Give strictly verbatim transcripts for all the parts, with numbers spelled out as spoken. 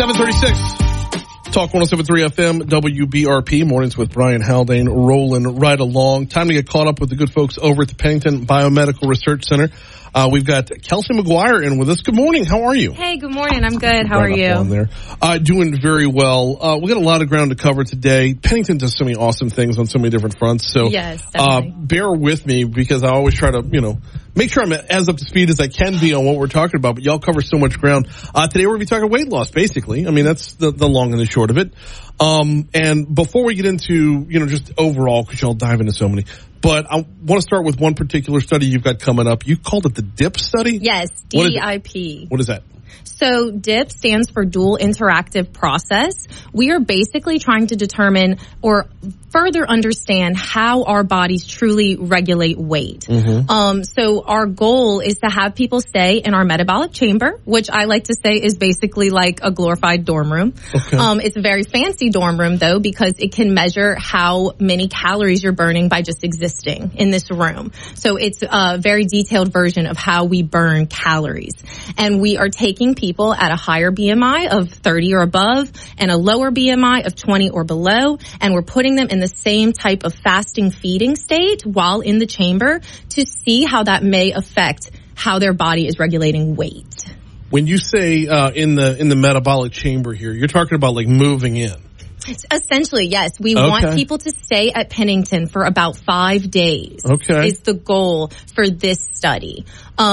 seven thirty-six. Talk one oh seven point three F M, W B R P. Mornings with Brian Haldane rolling right along. Time to get caught up with the good folks over at the Pennington Biomedical Research Center. Uh, we've got Kelsey McGuire in with us. Good morning. How are you? Hey, good morning. I'm good. How right are you? On there. Uh, doing very well. Uh, we got a lot of ground to cover today. Pennington does so many awesome things on so many different fronts. So, yes, uh, bear with me because I always try to, you know, make sure I'm as up to speed as I can be on what we're talking about. But y'all cover so much ground. Uh, today we're going to be talking weight loss, basically. I mean, that's the, the long and the short of it. Um, and before we get into, you know, just overall, because y'all dive into so many, but I want to start with one particular study you've got coming up. You called it the D I P study? Yes, D I P. What is that? So D I P stands for Dual Interactive Process. We are basically trying to determine or further understand how our bodies truly regulate weight. Mm-hmm. Um, so our goal is to have people stay in our metabolic chamber, which I like to say is basically like a glorified dorm room. Okay. Um, it's a very fancy dorm room though, because it can measure how many calories you're burning by just existing in this room. So it's a very detailed version of how we burn calories. And we are taking people at a higher B M I of thirty or above and a lower B M I of twenty or below, and we're putting them in the same type of fasting feeding state while in the chamber to see how that may affect how their body is regulating weight. When you say uh, in the in the metabolic chamber here, you're talking about like moving in. Essentially, yes. We okay. want people to stay at Pennington for about five days. Okay. Is the goal for this study.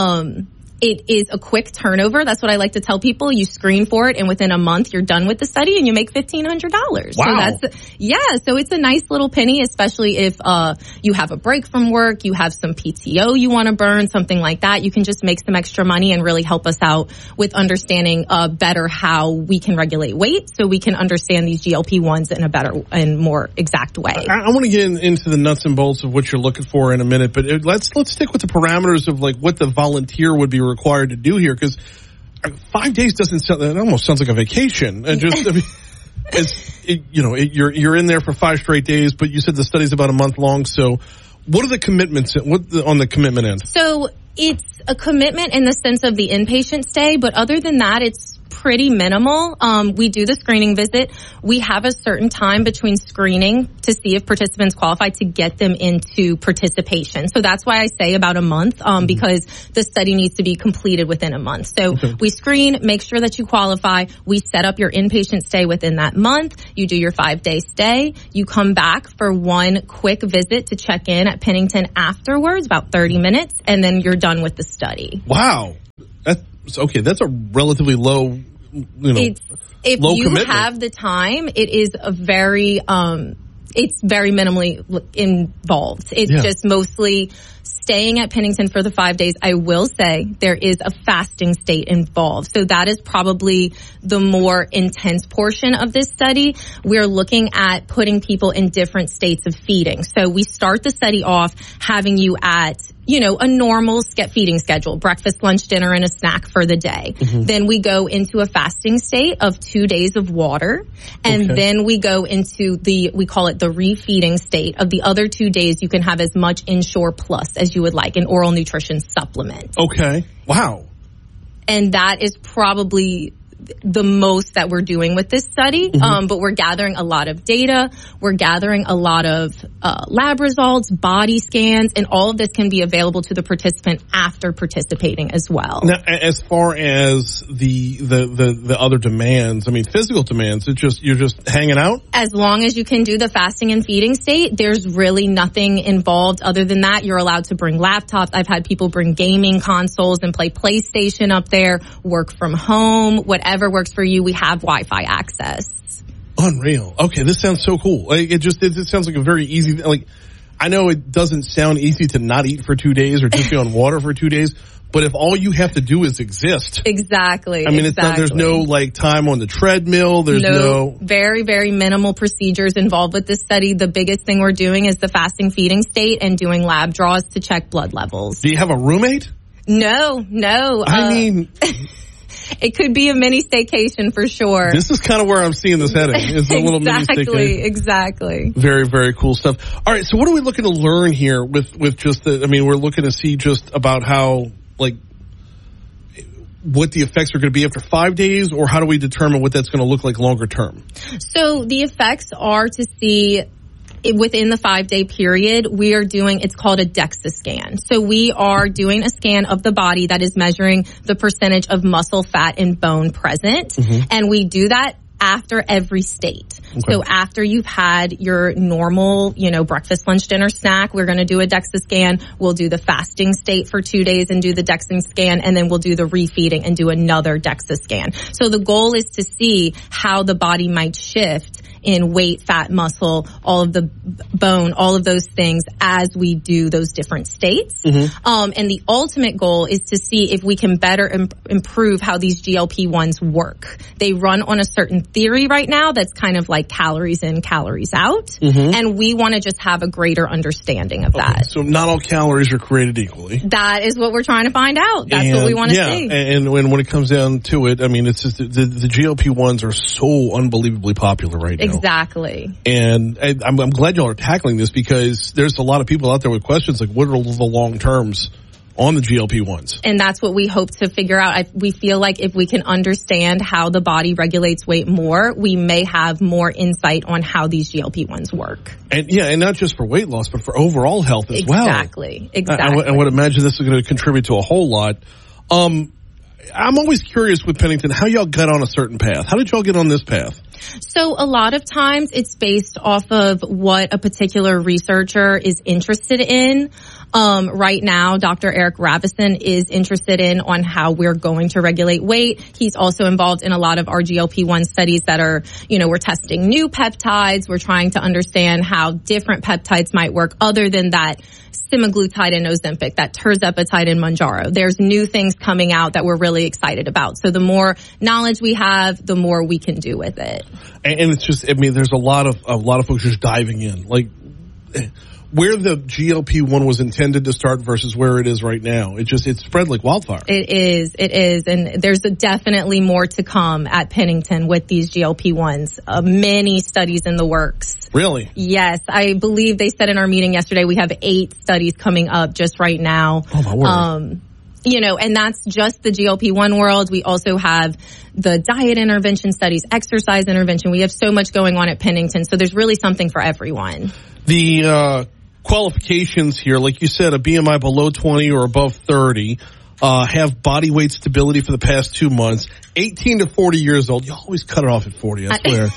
Um It is a quick turnover. That's what I like to tell people. You screen for it, and within a month, you're done with the study, and you make fifteen hundred dollars. Wow. So that's, yeah, so it's a nice little penny, especially if uh you have a break from work, you have some P T O you want to burn, something like that. You can just make some extra money and really help us out with understanding uh better how we can regulate weight so we can understand these G L P ones in a better and more exact way. I, I want to get in, into the nuts and bolts of what you're looking for in a minute, but it, let's let's stick with the parameters of like what the volunteer would be required to do here, because five days doesn't sound, it almost sounds like a vacation. And just, I mean, it's, it, you know, it, you're, you're in there for five straight days, but you said the study's about a month long. So what are the commitments, what the, on the commitment end? So it's a commitment in the sense of the inpatient stay, but other than that, it's pretty minimal. Um, we do the screening visit. We have a certain time between screening to see if participants qualify to get them into participation. So that's why I say about a month, um, mm-hmm. because the study needs to be completed within a month. So okay. we screen, make sure that you qualify. We set up your inpatient stay within that month. You do your five day stay. You come back for one quick visit to check in at Pennington afterwards, about thirty minutes, and then you're done with the study. Wow. That's okay. That's a relatively low, you know, it's, if low you commitment. have the time, it is a very, um, it's very minimally involved. It's yeah. just mostly staying at Pennington for the five days. I will say there is a fasting state involved. So that is probably the more intense portion of this study. We're looking at putting people in different states of feeding. So we start the study off having you at, you know, a normal feeding schedule, breakfast, lunch, dinner, and a snack for the day. Mm-hmm. Then we go into a fasting state of two days of water. And okay. then we go into the, we call it the refeeding state of the other two days. You can have as much Ensure Plus as you would like, an oral nutrition supplement. Okay. Wow. And that is probably the most that we're doing with this study. Mm-hmm. Um, but we're gathering a lot of data. We're gathering a lot of uh, lab results, body scans, and all of this can be available to the participant after participating as well. Now, as far as the the the, the other demands, I mean, physical demands, it's just you're just hanging out? As long as you can do the fasting and feeding state, there's really nothing involved other than that. You're allowed to bring laptops. I've had people bring gaming consoles and play PlayStation up there, work from home, whatever works for you. We have Wi-Fi access. Unreal. Okay, this sounds so cool. Like it just it, it sounds like a very easy. Like I know it doesn't sound easy to not eat for two days or just be on water for two days, but if all you have to do is exist, exactly. I mean, exactly. it's not, there's no like time on the treadmill. There's no, no very very minimal procedures involved with this study. The biggest thing we're doing is the fasting feeding state and doing lab draws to check blood levels. Do you have a roommate? No, no. I uh, mean. It could be a mini staycation for sure. This is kind of where I'm seeing this heading. It's a little exactly, mini staycation. Exactly. Very, very cool stuff. All right, so what are we looking to learn here with, with just the, I mean, we're looking to see just about how, like, what the effects are going to be after five days, or how do we determine what that's going to look like longer term? So the effects are to see within the five-day period, we are doing, it's called a DEXA scan. So we are doing a scan of the body that is measuring the percentage of muscle, fat, and bone present. Mm-hmm. And we do that after every state. Okay. So after you've had your normal, you know, breakfast, lunch, dinner, snack, we're going to do a DEXA scan. We'll do the fasting state for two days and do the DEXA scan, and then we'll do the refeeding and do another DEXA scan. So the goal is to see how the body might shift in weight, fat, muscle, all of the bone, all of those things as we do those different states. Mm-hmm. Um, and the ultimate goal is to see if we can better Im- improve how these G L P ones work. They run on a certain theory right now that's kind of like calories in, calories out. Mm-hmm. And we want to just have a greater understanding of that. Okay, so not all calories are created equally. That is what we're trying to find out. That's and, what we want to yeah, see. And, and when it comes down to it, I mean, it's just the, the, the G L P ones are so unbelievably popular right now. Exactly. And I, I'm, I'm glad y'all are tackling this, because there's a lot of people out there with questions like, what are the long terms on the G L P ones? And that's what we hope to figure out. I, we feel like if we can understand how the body regulates weight more, we may have more insight on how these G L P ones work. And yeah, and not just for weight loss, but for overall health as exactly. well. Exactly. Exactly. I, I would imagine this is going to contribute to a whole lot. Um, I'm always curious with Pennington, how y'all got on a certain path. How did y'all get on this path? So a lot of times it's based off of what a particular researcher is interested in. Um, right now, Doctor Eric Ravison is interested in on how we're going to regulate weight. He's also involved in a lot of our G L P one studies that are, you know, we're testing new peptides. We're trying to understand how different peptides might work other than that semaglutide and Ozempic, that tirzepatide and Mounjaro. There's new things coming out that we're really excited about. So the more knowledge we have, the more we can do with it. And, and it's just, I mean, there's a lot of a lot of folks just diving in, like where the G L P one was intended to start versus where it is right now. It just, it's spread like wildfire. It is, it is. And there's definitely more to come at Pennington with these G L P ones. Uh, many studies in the works. Really? Yes. I believe they said in our meeting yesterday, we have eight studies coming up just right now. Oh my word. Um, you know, and that's just the G L P one world. We also have the diet intervention studies, exercise intervention. We have so much going on at Pennington. So there's really something for everyone. The, uh, qualifications here, like you said, a B M I below twenty or above thirty, uh, have body weight stability for the past two months, eighteen to forty years old. You always cut it off at forty, I swear.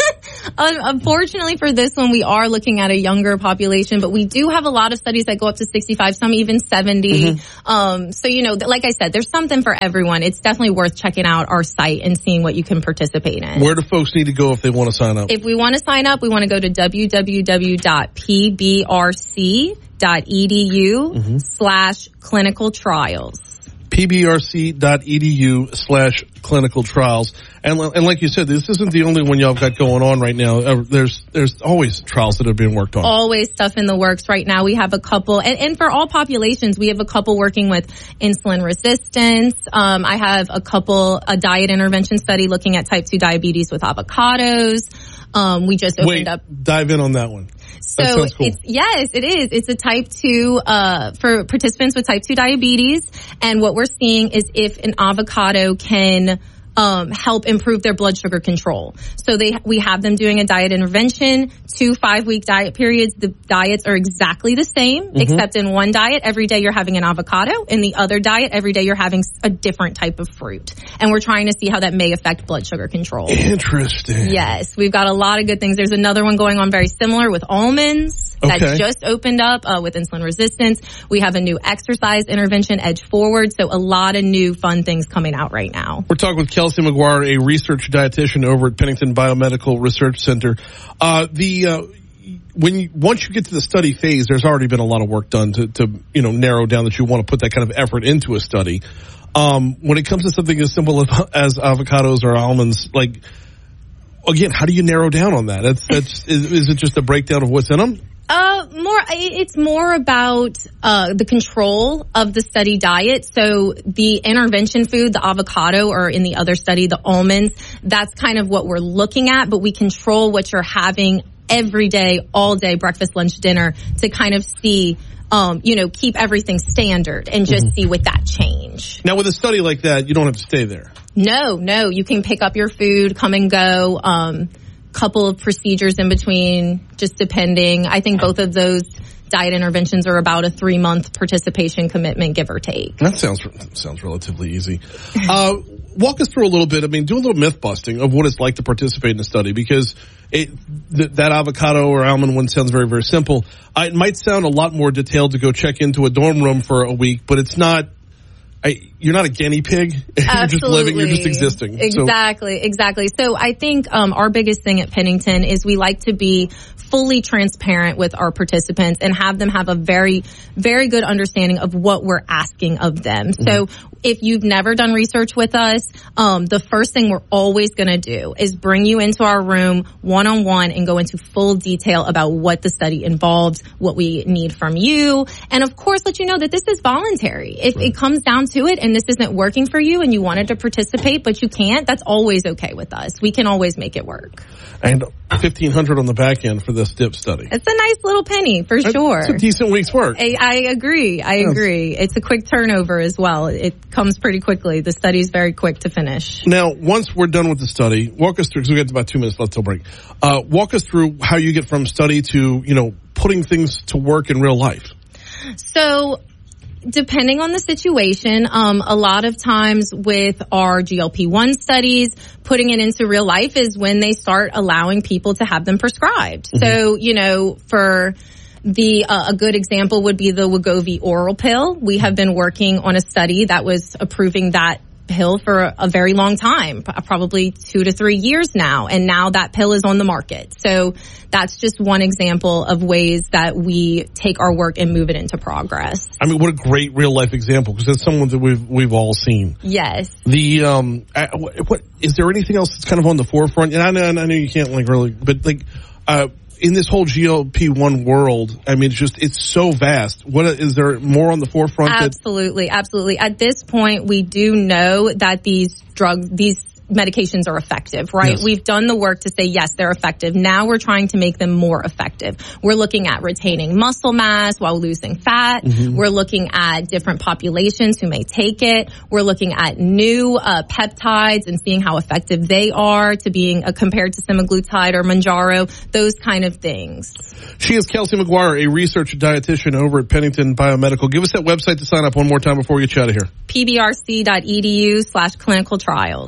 Unfortunately for this one, we are looking at a younger population, but we do have a lot of studies that go up to sixty-five, some even seventy. Mm-hmm. Um, so, you know, like I said, there's something for everyone. It's definitely worth checking out our site and seeing what you can participate in. Where do folks need to go if they want to sign up? If we want to sign up, we want to go to w w w dot p b r c dot e d u mm-hmm. slash clinical trials. p b r c dot e d u slash clinical trials. And, and like you said, this isn't the only one y'all got going on right now. Uh, there's there's always trials that are being worked on. Always stuff in the works right now. We have a couple, and, and for all populations, we have a couple working with insulin resistance. Um, I have a couple, a diet intervention study looking at type two diabetes with avocados. Um, we just opened Wait, up. Dive in on that one. So that sounds cool. it's, yes, it is. It's a type two, uh, for participants with type two diabetes. And what we're seeing is if an avocado can, um, help improve their blood sugar control. So they, we have them doing a diet intervention, two five week diet periods. The diets are exactly the same, mm-hmm. except in one diet, every day you're having an avocado. In the other diet, every day you're having a different type of fruit. And we're trying to see how that may affect blood sugar control. Interesting. Yes. We've got a lot of good things. There's another one going on very similar with almonds. Okay. That just opened up uh, with insulin resistance. We have a new exercise intervention, Edge Forward. So a lot of new fun things coming out right now. We're talking with Kelsey McGuire, a research dietitian over at Pennington Biomedical Research Center. Uh, the uh, when you, once you get to the study phase, there's already been a lot of work done to, to you know narrow down that you want to put that kind of effort into a study. Um, when it comes to something as simple as, as avocados or almonds, like again, how do you narrow down on that? That's that's is, is it just a breakdown of what's in them? Uh, more, it's more about, uh, the control of the study diet. So the intervention food, the avocado, or in the other study, the almonds, that's kind of what we're looking at, but we control what you're having every day, all day, breakfast, lunch, dinner, to kind of see, um, you know, keep everything standard and just mm-hmm. see with that change. Now, with a study like that, you don't have to stay there. No, no. You can pick up your food, come and go, um, couple of procedures in between, just depending. I think both of those diet interventions are about a three-month participation commitment, give or take. That sounds that sounds relatively easy. Uh, walk us through a little bit. I mean, do a little myth busting of what it's like to participate in a study, because it, th- that avocado or almond one sounds very, very simple. Uh, it might sound a lot more detailed to go check into a dorm room for a week, but it's not. I, you're not a guinea pig. You're just living. You're just existing. Exactly, so. exactly. So I think um, our biggest thing at Pennington is we like to be fully transparent with our participants and have them have a very, very good understanding of what we're asking of them. Mm-hmm. So if you've never done research with us, um, the first thing we're always going to do is bring you into our room one-on-one and go into full detail about what the study involves, what we need from you, and of course let you know that this is voluntary. If right. it comes down to it and this isn't working for you and you wanted to participate but you can't, that's always okay with us. We can always make it work. And fifteen hundred dollars on the back end for this D I P study. It's a nice little penny for That's sure. It's a decent week's work. I, I agree. I yes. agree. It's a quick turnover as well. It comes pretty quickly. The study's very quick to finish. Now, once we're done with the study, walk us through, because we got about two minutes left till break. Uh, walk us through how you get from study to, you know, putting things to work in real life. So, depending on the situation, um, a lot of times with our G L P one studies, putting it into real life is when they start allowing people to have them prescribed. Mm-hmm. So, you know, for the uh, a good example would be the Wegovy oral pill. We have been working on a study that was approving that pill for a very long time, probably two to three years now, and now that pill is on the market. So that's just one example of ways that we take our work and move it into progress. I mean, what a great real life example, because that's someone that we've we've all seen. Yes. The um, I, what is there anything else that's kind of on the forefront? And I know I know you can't like really, but like uh. in this whole G L P one world, I mean, it's just, it's so vast. What is there more on the forefront? Absolutely, that- absolutely. At this point, we do know that these drugs, these medications are effective, right? Yes. We've done the work to say, yes, they're effective. Now we're trying to make them more effective. We're looking at retaining muscle mass while losing fat. Mm-hmm. We're looking at different populations who may take it. We're looking at new uh, peptides and seeing how effective they are to being uh, compared to semaglutide or Mounjaro, those kind of things. She is Kelsey McGuire, a research dietitian over at Pennington Biomedical. Give us that website to sign up one more time before we get you out of here. pbrc.edu slash clinical trials.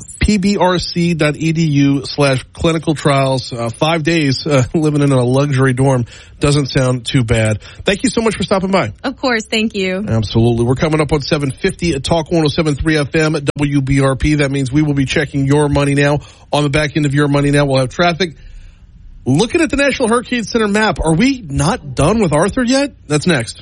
pbrc.edu slash clinical trials. Uh, five days uh, living in a luxury dorm doesn't sound too bad. Thank you so much for stopping by. Of course. Thank you. Absolutely. We're coming up on seven fifty at Talk one oh seven point three F M at W B R P. That means we will be checking Your Money Now. On the back end of Your Money Now, we'll have traffic. Looking at the National Hurricane Center map, are we not done with Arthur yet? That's next.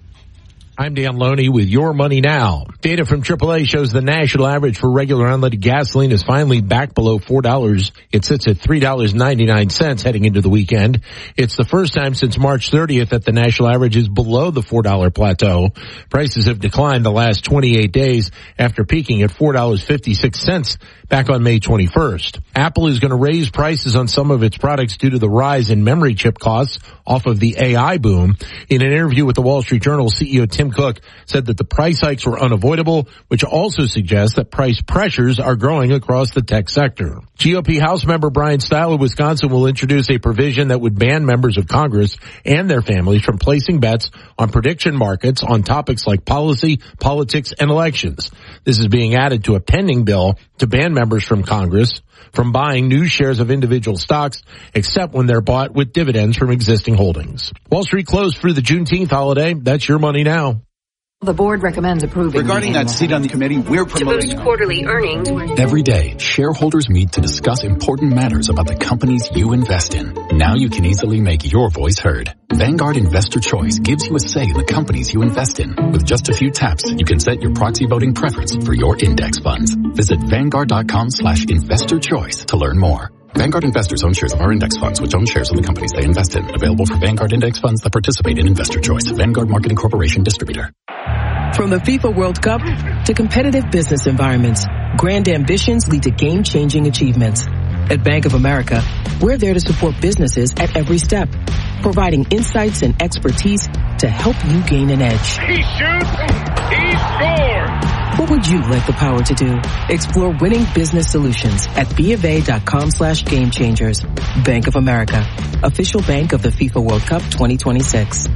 I'm Dan Loney with Your Money Now. Data from triple A shows the national average for regular unleaded gasoline is finally back below four dollars. It sits at three dollars and ninety-nine cents heading into the weekend. It's the first time since March thirtieth that the national average is below the four dollars plateau. Prices have declined the last twenty-eight days after peaking at four dollars and fifty-six cents back on May twenty-first. Apple is going to raise prices on some of its products due to the rise in memory chip costs off of the A I boom. In an interview with the Wall Street Journal, C E O Tim Cook said that the price hikes were unavoidable, which also suggests that price pressures are growing across the tech sector. G O P House member Brian Stile of Wisconsin will introduce a provision that would ban members of Congress and their families from placing bets on prediction markets on topics like policy, politics, and elections. This is being added to a pending bill to ban members from Congress from buying new shares of individual stocks, except when they're bought with dividends from existing holdings. Wall Street closed through the Juneteenth holiday. That's Your Money Now. The board recommends approving. Regarding that seat on the committee, we're promoting to boost quarterly earnings. Every day, shareholders meet to discuss important matters about the companies you invest in. Now you can easily make your voice heard. Vanguard Investor Choice gives you a say in the companies you invest in. With just a few taps, you can set your proxy voting preference for your index funds. Visit Vanguard.com slash investor choice to learn more. Vanguard investors own shares of our index funds, which own shares of the companies they invest in. Available for Vanguard index funds that participate in Investor Choice. Vanguard Marketing Corporation Distributor. From the FIFA World Cup to competitive business environments, grand ambitions lead to game-changing achievements. At Bank of America, we're there to support businesses at every step, providing insights and expertise to to help you gain an edge. He shoots, he scores! What would you like the power to do? Explore winning business solutions at BofA.com slash game changers. Bank of America, official bank of the FIFA World Cup twenty twenty-six.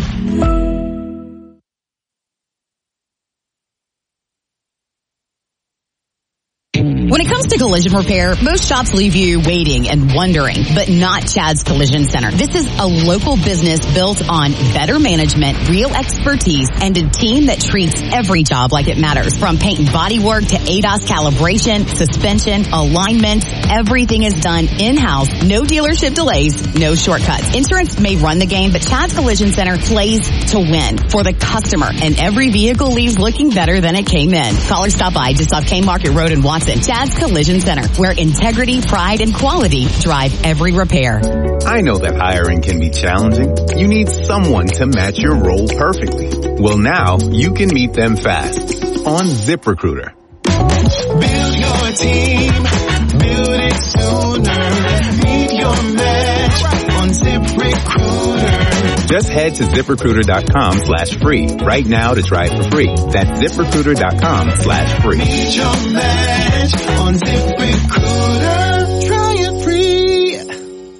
When it comes to collision repair, most shops leave you waiting and wondering, but not Chad's Collision Center. This is a local business built on better management, real expertise, and a team that treats every job like it matters. From paint and body work to A D A S calibration, suspension, alignments, everything is done in-house. No dealership delays, no shortcuts. Insurance may run the game, but Chad's Collision Center plays to win for the customer, and every vehicle leaves looking better than it came in. Call or stop by just off K Market Road in Watson. Chad's Collision Center, where integrity, pride, and quality drive every repair. I know that hiring can be challenging. You need someone to match your role perfectly. Well, now you can meet them fast on ZipRecruiter. Build your team, build it sooner. Meet your match on ZipRecruiter. Just head to ZipRecruiter.com slash free right now to try it for free. That's ZipRecruiter.com slash free. Meet your match on ZipRecruiter. Try it free.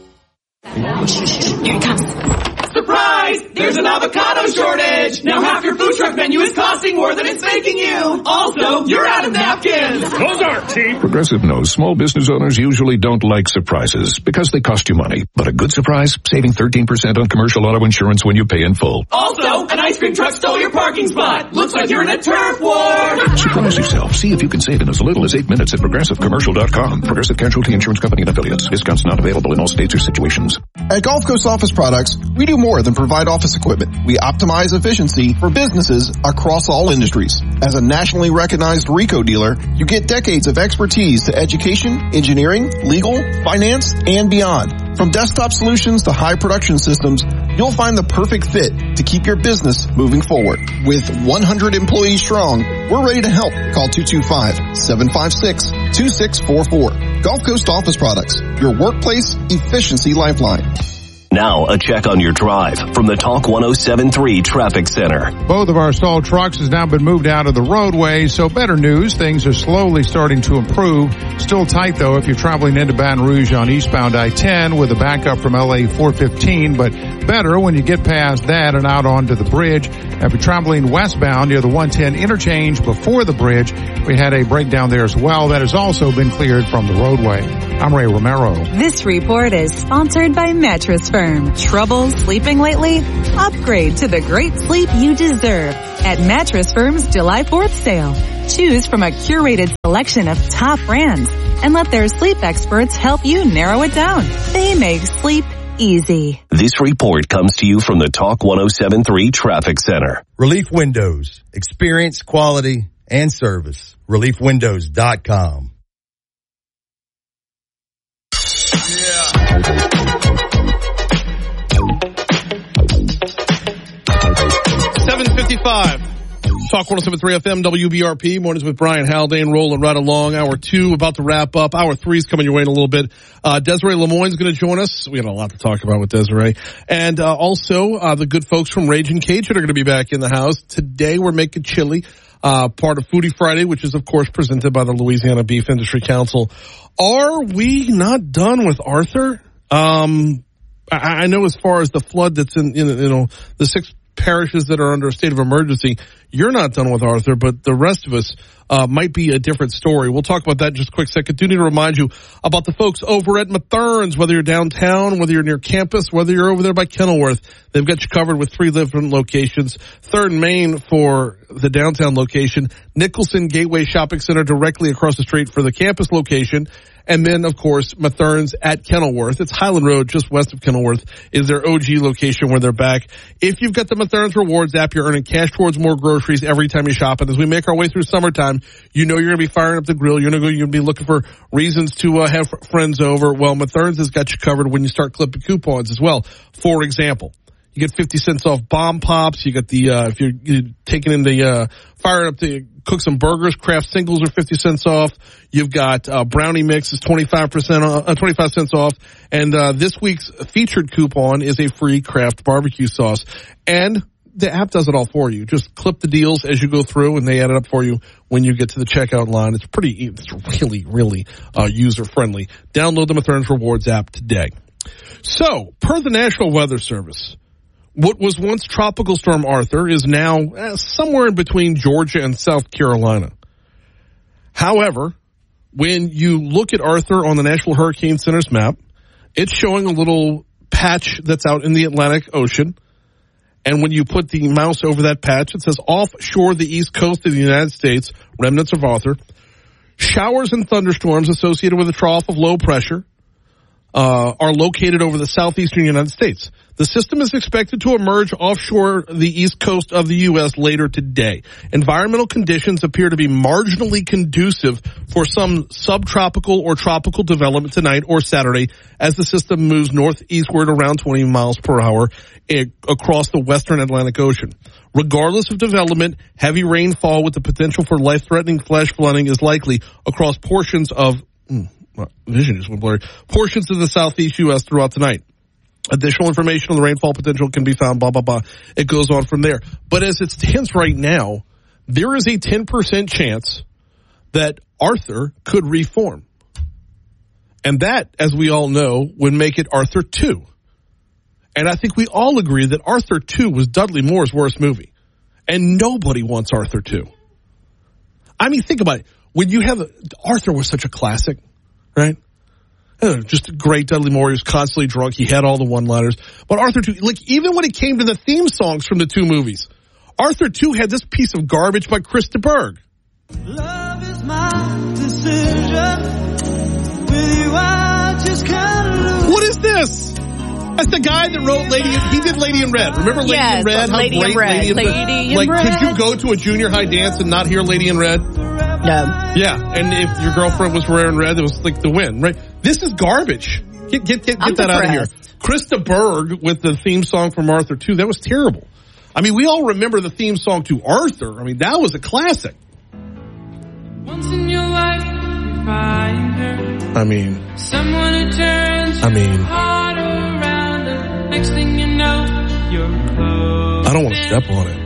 Here it comes. Surprise! There's an avocado shortage! Now half your food truck menu is costing more than it's making you! Also, you're out of napkins! Those aren't cheap! Progressive knows small business owners usually don't like surprises because they cost you money. But a good surprise, saving thirteen percent on commercial auto insurance when you pay in full. Also, an ice cream truck stole your parking spot! Looks like you're in a turf war! Surprise yourself. See if you can save in as little as eight minutes at Progressive Commercial dot com. Progressive Casualty Insurance Company and Affiliates. Discounts not available in all states or situations. At Gulf Coast Office Products, we do more than provide office equipment. We optimize efficiency for businesses across all industries. As a nationally recognized RICO dealer, you get decades of expertise to education, engineering, legal, finance, and beyond. From desktop solutions to high production systems, you'll find the perfect fit to keep your business moving forward. With one hundred employees strong, we're ready to help. Call two two five, seven five six, two six four four. Gulf Coast Office Products, your workplace efficiency lifeline. Now, a check on your drive from the Talk one oh seven point three Traffic Center. Both of our stalled trucks has now been moved out of the roadway, so better news. Things are slowly starting to improve. Still tight, though, if you're traveling into Baton Rouge on eastbound I ten with a backup from L A four fifteen, but better when you get past that and out onto the bridge. If you're traveling westbound near the one ten interchange before the bridge, we had a breakdown there as well. That has also been cleared from the roadway. I'm Ray Romero. This report is sponsored by Mattress Firm. Trouble sleeping lately? Upgrade to the great sleep you deserve at Mattress Firm's July fourth sale. Choose from a curated selection of top brands and let their sleep experts help you narrow it down. They make sleep easy. This report comes to you from the Talk one oh seven point three Traffic Center. Relief Windows. Experience, quality, and service. relief windows dot com. seven fifty-five. Talk one oh seven point three F M, W B R P. Mornings with Brian Haldane rolling right along. Hour two about to wrap up. Hour three is coming your way in a little bit. Uh, Desiree Lemoyne's going to join us. We got a lot to talk about with Desiree. And uh, also uh, the good folks from Raging Cajun are going to be back in the house. Today we're making chili, uh, part of Foodie Friday, which is, of course, presented by the Louisiana Beef Industry Council. Are we not done with Arthur? Um, I, I know as far as the flood that's in, in you know, the six parishes that are under a state of emergency, you're not done with Arthur, but the rest of us uh, might be a different story. We'll talk about that in just a quick second. Do need to remind you about the folks over at Mathern's, whether you're downtown, whether you're near campus, whether you're over there by Kenilworth. They've got you covered with three different locations. Third and Main for the downtown location, Nicholson Gateway Shopping Center directly across the street for the campus location. And then, of course, Mathern's at Kenilworth. It's Highland Road, just west of Kenilworth, is their O G location where they're back. If you've got the Mathern's Rewards app, you're earning cash towards more groceries every time you shop. And as we make our way through summertime, you know you're going to be firing up the grill. You're going to be looking for reasons to uh, have friends over. Well, Mathern's has got you covered when you start clipping coupons as well. For example, you get fifty cents off Bomb Pops. You got the, uh, if you're, you're taking in the, uh, firing up the, cook some burgers, Kraft singles are fifty cents off. You've got, uh, brownie mix is twenty-five percent off, uh, twenty-five cents off. And, uh, this week's featured coupon is a free Kraft barbecue sauce. And the app does it all for you. Just clip the deals as you go through, and they add it up for you when you get to the checkout line. It's pretty, it's really, really uh, user-friendly. Download the Mathern's Rewards app today. So, per the National Weather Service, what was once Tropical Storm Arthur is now uh, somewhere in between Georgia and South Carolina. However, when you look at Arthur on the National Hurricane Center's map, it's showing a little patch that's out in the Atlantic Ocean. And when you put the mouse over that patch, it says offshore the east coast of the United States, remnants of Arthur. Showers and thunderstorms associated with a trough of low pressure uh, are located over the southeastern United States. The system is expected to emerge offshore the east coast of the U S later today. Environmental conditions appear to be marginally conducive for some subtropical or tropical development tonight or Saturday as the system moves northeastward around twenty miles per hour across the western Atlantic Ocean. Regardless of development, heavy rainfall with the potential for life-threatening flash flooding is likely across portions of mm, vision just went blurry, portions of the southeast U S throughout the night. Additional information on the rainfall potential can be found, blah, blah, blah. It goes on from there. But as it stands right now, there is a ten percent chance that Arthur could reform. And that, as we all know, would make it Arthur two. And I think we all agree that Arthur two was Dudley Moore's worst movie. And nobody wants Arthur two. I mean, think about it. When you have, a, Arthur was such a classic, right? Just great. Dudley Moore, he was constantly drunk. He had all the one-liners. But Arthur two, like, even when it came to the theme songs from the two movies, Arthur two had this piece of garbage by Chris de Burgh. Love is my decision. With you, I just can't lose. What is this? That's the guy that wrote Lady in, he did Lady in Red. Remember Lady yes, in Red? How Lady great in Red. Lady in Lady Red. in like, Red. could you go to a junior high dance and not hear Lady in Red? No. Yeah, and if your girlfriend was wearing red, it was like the win, right? This is garbage. Get get get, get that out of here. Chris de Burgh with the theme song from Arthur two, that was terrible. I mean, we all remember the theme song to Arthur. I mean, that was a classic. Once in your life, you find her. I mean, someone who turns I mean, heart around, and next thing you know, you're close. I don't want to step on it.